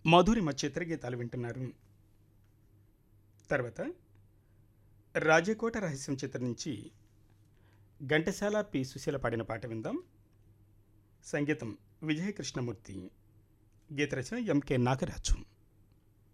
మధురిమ చిత్రగీతాలు వింటున్నారు. తర్వాత రాజకోట రహస్యం చిత్రం నుంచి ఘంటసాల పి సుశీల పాడిన పాట విందాం. సంగీతం విజయ కృష్ణమూర్తి, గీత రచన ఎంకే నాగరాజు.